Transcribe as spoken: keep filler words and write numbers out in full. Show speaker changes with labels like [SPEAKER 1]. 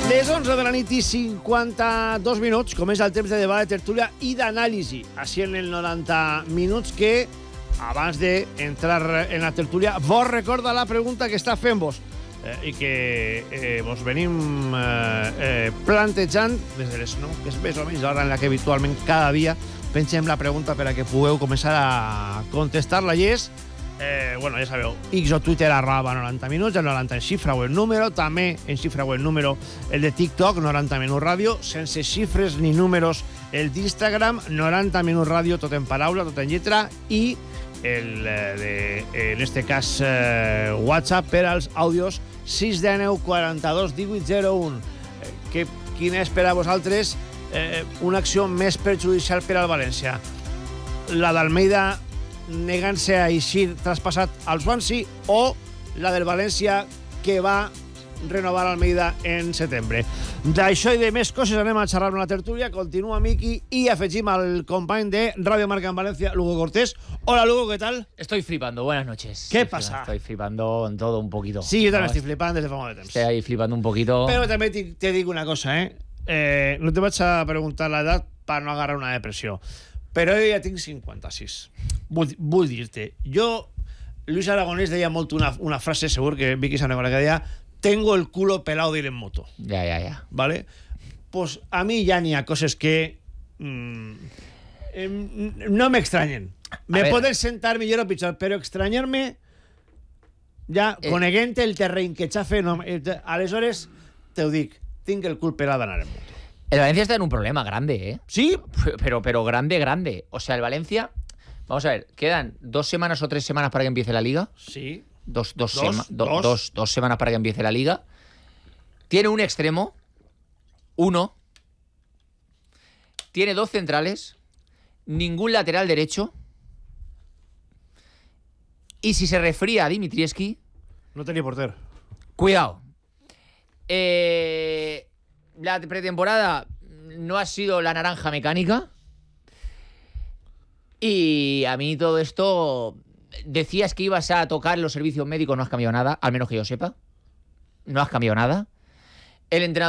[SPEAKER 1] Les onze de la nit i cinquanta-dos minuts comença el temps de debat, de tertúlia i d'anàlisi. Així en el noranta minuts que, abans d'entrar en la tertúlia, vos recorda la pregunta que està fent-vos eh, i que eh, vos venim eh, eh, plantejant des de les nou, que és més o menys l'hora en la que habitualment cada dia pensem la pregunta per a que pugueu començar a contestar-la, i és Eh, bueno, ja sabeu, X o Twitter arroba noranta minuts, el noranta en xifra o el número, també en xifra o el número el de TikTok, noranta minuts ràdio, sense xifres ni números el d'Instagram, noranta minuts ràdio, tot en paraula, tot en lletra, i el de, en este cas, eh, WhatsApp per als àudios sis cents dinou quaranta-dos divuit zero u. Eh, que, quina és per a vosaltres eh, una acció més perjudicial per al València? La d'Almeida negant-se a eixir traspassat al Swansea, o la del València que va renovar Almeida en setembre? D'això i de més coses anem a xerrar amb la tertúlia. Continua Miki i afegim al company de Radio Marca en Valencia, Lugo Cortés. Hola, Lugo, ¿qué tal?
[SPEAKER 2] Estoy flipando, buenas noches.
[SPEAKER 1] ¿Qué
[SPEAKER 2] estoy
[SPEAKER 1] pasa?
[SPEAKER 2] Flipando, estoy flipando en todo un poquito.
[SPEAKER 1] Sí, yo también
[SPEAKER 2] ¿no?
[SPEAKER 1] estoy flipando desde fa molt de temps.
[SPEAKER 2] Estoy ahí flipando un poquito.
[SPEAKER 1] Pero también te, te digo una cosa, ¿eh? eh no te vaig a preguntar la edad para no agarrar una depressió, però jo ja tinc cinquanta-sis. Vull, vull dir-te, jo, Luis Aragonés deia molt una, una frase, segur que Vicky Sanegora, que deia: tengo el culo pelado de ir en moto.
[SPEAKER 2] Ya, ya, ya.
[SPEAKER 1] ¿Vale? Pues a mí ya ni a cosas que mmm, eh, no me extrañen. Me poden sentar millor o pitjor, però extrañar-me ja, eh, coneguent el terreny que xafe, no, eh, aleshores te ho dic, tinc el cul pelat d'anar en moto.
[SPEAKER 2] El Valencia está en un problema grande, ¿eh?
[SPEAKER 1] ¿Sí?
[SPEAKER 2] Pero, pero grande, grande. O sea, el Valencia... Vamos a ver, ¿quedan dos semanas o tres semanas para que empiece la Liga?
[SPEAKER 1] Sí.
[SPEAKER 2] Dos, dos,
[SPEAKER 1] Dos,
[SPEAKER 2] sema, do,
[SPEAKER 1] dos.
[SPEAKER 2] dos, dos semanas para que empiece la Liga. Tiene un extremo, uno. Tiene dos centrales, ningún lateral derecho. Y si se resfría a Dimitrievski...
[SPEAKER 1] No tenía portero.
[SPEAKER 2] Cuidado. Eh... La pretemporada no ha sido la naranja mecánica. Y a mí todo esto... Decías que ibas a tocar los servicios médicos, no has cambiado nada, al menos que yo sepa. No has cambiado nada. El entrenador